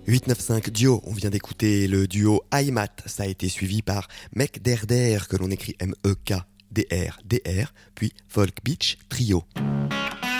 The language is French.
895 Duo, on vient d'écouter le duo Heimat, ça a été suivi par Mek Der Der, que l'on écrit M-E-K-D-R-D-R, puis Folk Beach Trio.